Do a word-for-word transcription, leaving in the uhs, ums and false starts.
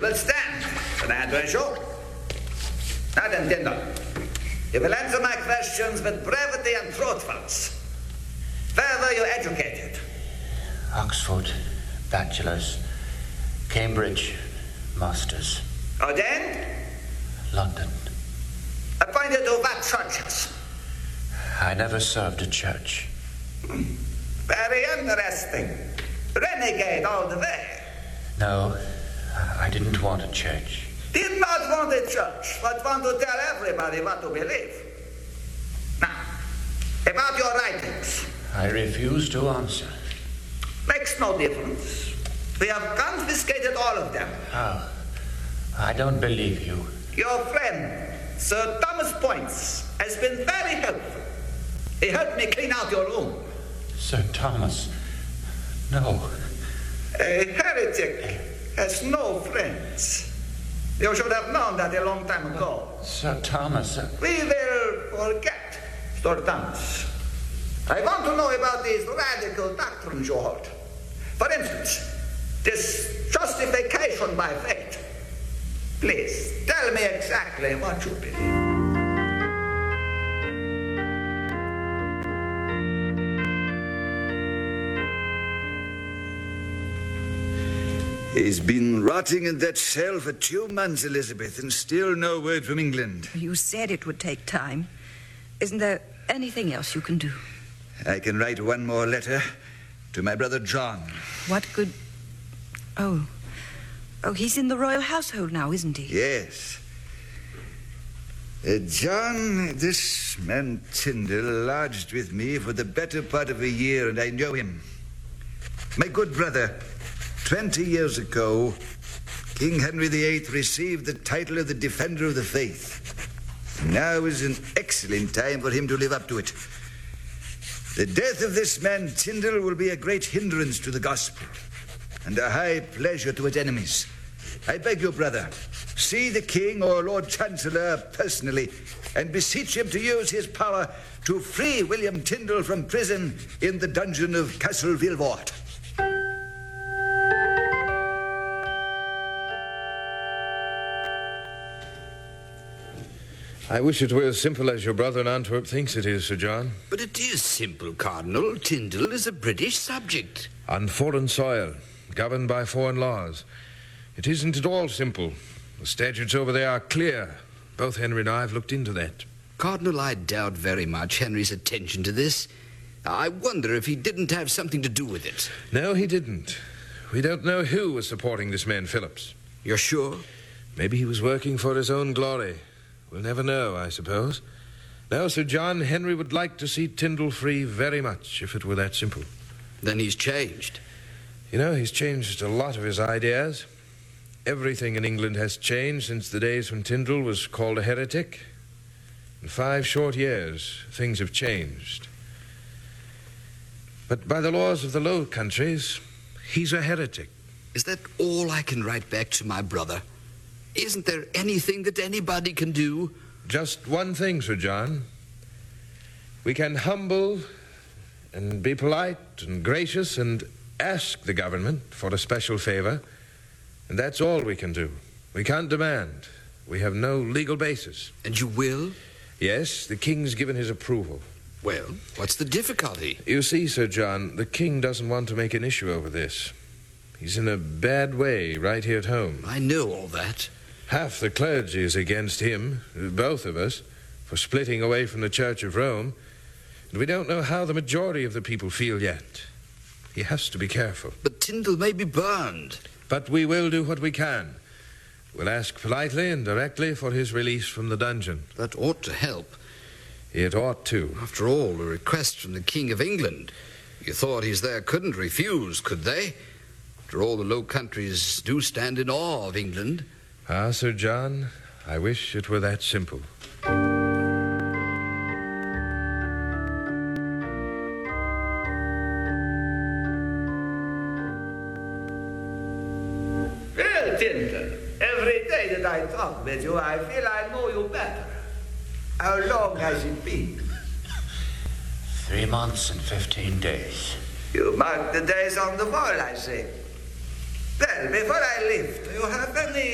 will stand for that ratio. Now then, Tyndall, you will answer my questions with brevity and truthfulness. Where were you educated? Oxford, bachelor's. Cambridge, master's. Ordained? London. Appointed to what churches? I never served a church. Very interesting. Renegade all the way. No, I didn't want a church. Did not want a church, but want to tell everybody what to believe. Now, about your writings. I refuse to answer. Makes no difference. We have confiscated all of them. How? I don't believe you. Your friend, Sir Thomas Poyntz, has been very helpful. He helped me clean out your room. Sir Thomas? No. A heretic has no friends. You should have known that a long time ago. Sir Thomas... Uh... We will forget, Sir Thomas. I want to know about these radical doctrines you hold. For instance, this justification by faith. Please, tell me exactly what you believe. He's been rotting in that cell for two months, Elizabeth, and still no word from England. You said it would take time. Isn't there anything else you can do? I can write one more letter to my brother John. What good... Oh. Oh, he's in the royal household now, isn't he? Yes. Uh, John, this man Tyndall lodged with me for the better part of a year, and I know him. My good brother, twenty years ago, King Henry the Eighth received the title of the Defender of the Faith. Now is an excellent time for him to live up to it. The death of this man Tyndall will be a great hindrance to the gospel and a high pleasure to its enemies. I beg you, brother, see the King or Lord Chancellor personally and beseech him to use his power to free William Tyndall from prison in the dungeon of Castle Vilvoorde. I wish it were as simple as your brother in Antwerp thinks it is, Sir John. But it is simple, Cardinal. Tyndall is a British subject. On foreign soil, governed by foreign laws. It isn't at all simple. The statutes over there are clear. Both Henry and I have looked into that. Cardinal, I doubt very much Henry's attention to this. I wonder if he didn't have something to do with it. No, he didn't. We don't know who was supporting this man Phillips. You're sure? Maybe he was working for his own glory. We'll never know, I suppose. Now, Sir John, Henry would like to see Tyndall free very much, if it were that simple. Then he's changed. You know, he's changed a lot of his ideas. Everything in England has changed since the days when Tyndall was called a heretic. In five short years, things have changed. But by the laws of the Low Countries, he's a heretic. Is that all I can write back to my brother? Isn't there anything that anybody can do? Just one thing, Sir John. We can humble and be polite and gracious and ask the government for a special favor, and that's all we can do. We can't demand. We have no legal basis. And you will? Yes, the King's given his approval. Well, what's the difficulty? You see, Sir John, the King doesn't want to make an issue over this. He's in a bad way right here at home. I know all that. Half the clergy is against him, both of us, for splitting away from the Church of Rome. And we don't know how the majority of the people feel yet. He has to be careful. But Tyndall may be burned. But we will do what we can. We'll ask politely and directly for his release from the dungeon. That ought to help. It ought to. After all, a request from the King of England. You authorities there couldn't refuse, could they? After all, the Low Countries do stand in awe of England. Ah, Sir John, I wish it were that simple. Well, Tyndall, every day that I talk with you, I feel I know you better. How long has it been? Three months and fifteen days. You mark the days on the wall, I say. Well, before I leave, do you have any